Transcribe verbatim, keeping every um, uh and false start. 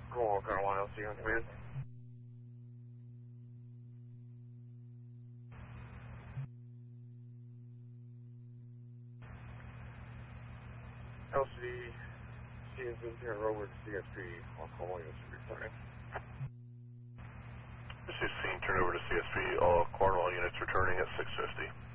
Cornwall, Carolina, L C on command. L C D, C N seventeen over to C S P, I'll call you, this will be fine. sixteen, turn over to C S P. All Cornwall units returning at six fifty.